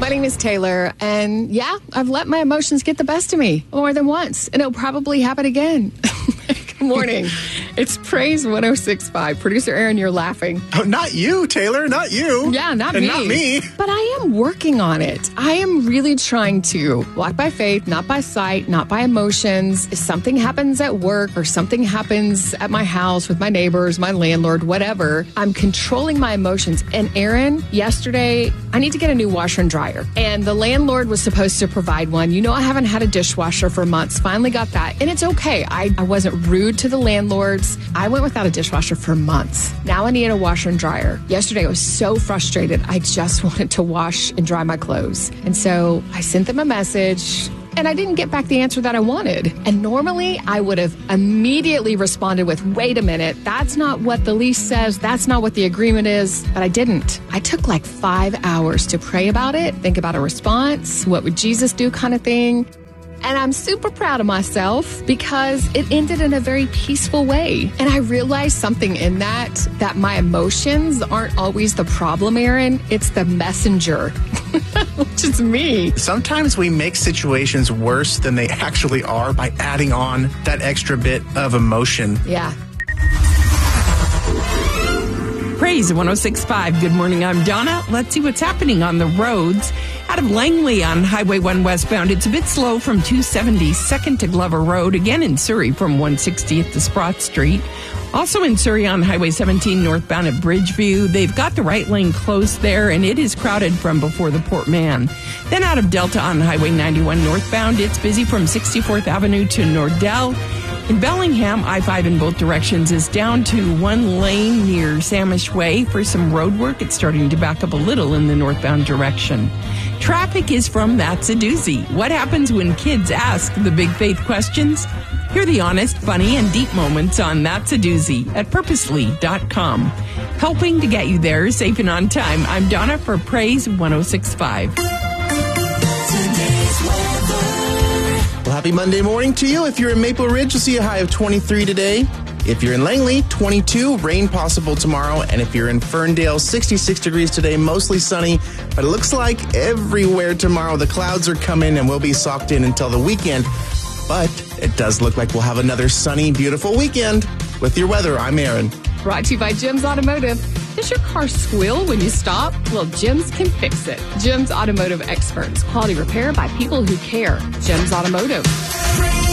My name is Taylor, and yeah, I've let my emotions get the best of me more than once, and it'll probably happen again. Good morning. It's Praise 106.5. Producer Aaron, you're laughing. Oh, not you, Taylor. Not you. Yeah, not and me. Not me. But I am working on it. I am really trying to walk by faith, not by sight, not by emotions. If something happens at work or something happens at my house with my neighbors, my landlord, whatever, I'm controlling my emotions. And Aaron, yesterday, I need to get a new washer and dryer. And the landlord was supposed to provide one. You know, I haven't had a dishwasher for months. Finally got that. And it's okay. I wasn't rude to the landlords. I went without a dishwasher for months. Now I need a washer and dryer. Yesterday I was so frustrated. I just wanted to wash and dry my clothes. And so I sent them a message and I didn't get back the answer that I wanted. And normally I would have immediately responded with, wait a minute, that's not what the lease says. That's not what the agreement is. But I didn't. I took like 5 hours to pray about it, think about a response, what would Jesus do kind of thing. And I'm super proud of myself because it ended in a very peaceful way. And I realized something in that my emotions aren't always the problem, Aaron. It's the messenger, which is me. Sometimes we make situations worse than they actually are by adding on that extra bit of emotion. Yeah. Praise 106.5. Good morning, I'm Donna. Let's see what's happening on the roads. Out of Langley on Highway 1 westbound, it's a bit slow from 272nd to Glover Road. Again in Surrey from 160th to Sprott Street. Also in Surrey on Highway 17 northbound at Bridgeview. They've got the right lane closed there, and it is crowded from before the Port Mann. Then out of Delta on Highway 91 northbound, it's busy from 64th Avenue to Nordell. In Bellingham, I-5 in both directions is down to one lane near Samish Way for some road work. It's starting to back up a little in the northbound direction. Traffic is from That's a Doozy. What happens when kids ask the big faith questions? Hear the honest, funny, and deep moments on That's a Doozy at purposely.com. Helping to get you there safe and on time. I'm Donna for Praise 106.5. Well, happy Monday morning to you. If you're in Maple Ridge, you'll see a high of 23 today. If you're in Langley, 22, rain possible tomorrow. And if you're in Ferndale, 66 degrees today, mostly sunny. But it looks like everywhere tomorrow the clouds are coming and we'll be socked in until the weekend. But it does look like we'll have another sunny, beautiful weekend. With your weather, I'm Aaron. Brought to you by Jim's Automotive. Does your car squeal when you stop? Well, Jim's can fix it. Jim's Automotive Experts. Quality repair by people who care. Jim's Automotive.